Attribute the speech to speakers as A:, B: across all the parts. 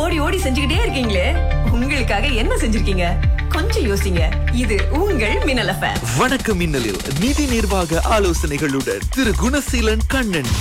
A: ஓடி ஓடி செஞ்சுக்கிட்டே இருக்கீங்களே, உங்களுக்காக என்ன செஞ்சிருக்கீங்க? கொஞ்சம் யோசிங்க. இது உங்கள் மின்னல் எஃப்எம்.
B: வணக்கம் மின்னலில் நிதி நிர்வாக ஆலோசனைகளுடன் திரு குணசீலன் கண்ணன்.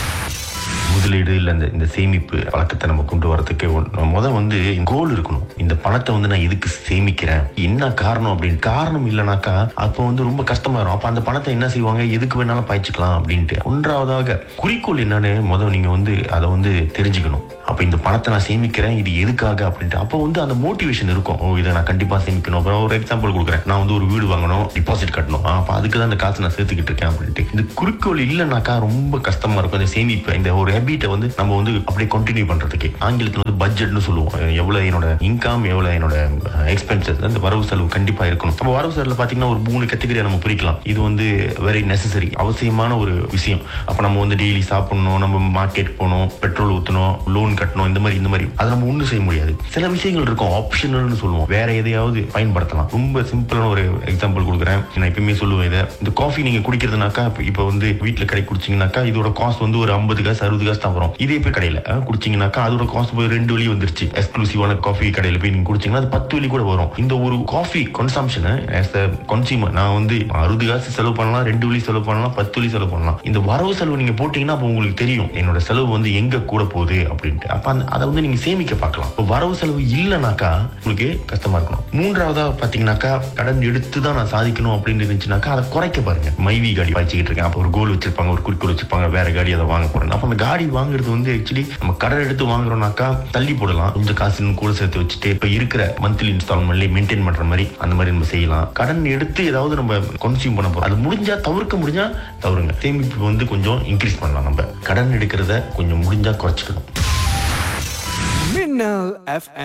C: முதலீடு இல்ல இந்த சேமிப்பு பழக்கத்தை நம்ம கொண்டு வரதுக்கு வந்து கோல் இருக்கணும். இந்த பணத்தை வந்து நான் எதுக்கு சேமிக்கிறேன், என்ன காரணம் அப்படின்னு காரணம் இல்லைனாக்கா அப்போ வந்து ரொம்ப கஷ்டமா இருக்கும். அப்ப அந்த பணத்தை என்ன செய்வாங்க, எதுக்கு வேணாலும் பாய்ச்சிக்கலாம் அப்படின்ட்டு. ஒன்றாவதாக குறிக்கோள் என்னன்னு நீங்க வந்து அதை வந்து தெரிஞ்சுக்கணும். அப்ப இந்த பணத்தை நான் சேமிக்கிறேன், இது எதுக்காக அப்படின்ட்டு. அப்போ வந்து அந்த மோட்டிவேஷன் இருக்கும். இதை நான் கண்டிப்பா சேமிக்கணும். அப்புறம் ஒரு எக்ஸாம்பிள் கொடுக்குறேன், நான் வந்து ஒரு வீடு வாங்கணும், டிபாசிட் கட்டணும், அப்ப அதுக்கு தான் இந்த காசு நான் சேர்த்துக்கிட்டு இருக்கேன் அப்படின்ட்டு. இந்த குறிக்கோள் இல்லைனாக்கா ரொம்ப கஷ்டமா இருக்கும். இந்த சேமிப்பு, இந்த ஒரு ஹேபிட்டை வந்து நம்ம வந்து அப்படியே கண்டினியூ பண்றதுக்கு ஆங்கிலத்தில் வந்து பட்ஜெட்னு சொல்லுவோம். எவ்வளவு என்னோட இன்கம், எவ்வளவு என்னோட எக்ஸ்பென்சஸ், அந்த வரவு செலவு கண்டிப்பா இருக்கணும். நம்ம வரவு செலவுல பாத்தீங்கன்னா ஒரு 3 கேட்டகரியா நம்ம பிரிக்கலாம். இது வந்து வெரி நெசசரி, அவசியமான ஒரு விஷயம். அப்ப நம்ம வந்து டெய்லி சாப்பிடணும், நம்ம மார்க்கெட் போகணும், பெட்ரோல் ஊற்றணும், லோன் கட்டணும், இந்த மாதிரி அதை நம்ம ஒன்றும் செய்ய முடியாது. சில விஷயங்கள் இருக்கும் ஆப்ஷனல்னு சொல்லுவோம், வேற எதையாவது பயன்படுத்தலாம். ரொம்ப சிம்பிளான ஒரு எக்ஸாம்பிள் கொடுக்குறேன். நான் எப்பயுமே சொல்லுவேன், இதை இந்த காஃபி நீங்க குடிக்கிறதுனாக்கா இப்ப வந்து வீட்டுல கடை குடிச்சீங்கன்னாக்கா இதோட காஸ்ட் வந்து ஒரு 50 காசு 60 காசு தான் வரும். இதே போய் கடையில குடிச்சீங்கன்னாக்கா அதோட காஸ்ட் போய் 2 வழி வந்துருச்சு. எக்ஸ்க்ளூசிவான காஃபி கடையில போய் நீங்க குடிச்சீங்கன்னா அது 10 வழி கூட வரும். இந்த ஒரு coffee consumption as a consumer நான் வந்து 60 காசு செலவு பண்ணலாம், 2 வழி செலவு பண்ணலாம், 10 வழி செலவு பண்ணலாம். இந்த வரவு செலவு நீங்க போட்டீங்கன்னா அப்ப உங்களுக்கு தெரியும் என்னோட செலவு வந்து எங்க கூட போகுது அப்படின்ட்டு. அப்ப அதை வந்து நீங்க சேமிக்க பார்க்கலாம். வரவு செலவு இல்லைனாக்கா உங்களுக்கு கஷ்டமா இருக்கணும். மூன்றாவதா பாத்தீங்கன்னாக்கா கடன் எடுத்து தான் நான் சாதிக்கணும் அப்படின்னு இருந்துச்சுனாக்கா அதை குறைக்க பாருங்க. மைவி காடி பாய்ச்சிக்கிட்டு இருக்கேன், அப்ப ஒரு கோல் வச்சிருப்பாங்க, ஒரு குறிக்கோள் வச்சிருப்பாங்க, வேற காடி அதை வாங்க போறேன். அப்ப அந்த காடி வாங்குறது வந்து ஆக்சுவலி நம்ம கடன் எடுத்து வாங்குறோம்னாக்கா தள்ளி போடலாம், கொஞ்சம் காசு கூட சேர்த்து வச்சுட்டு இப்ப இருக்கிற மந்த்லி இன்ஸ்டால்மெண்ட்ல மெயின்டைன் பண்ற மாதிரி அந்த மாதிரி நம்ம செய்யலாம். கடன் எடுத்து ஏதாவது நம்ம கன்சியூம் பண்ண போறோம், அது முடிஞ்சா தவிர்க்க முடிஞ்சா தவறுங்க. சேமிப்பு வந்து கொஞ்சம் இன்க்ரீஸ் பண்ணலாம். நம்ம கடன் எடுக்கிறத கொஞ்சம் முடிஞ்சா குறைச்சிக்கணும்.
B: மின்னல் எஃப்எம்.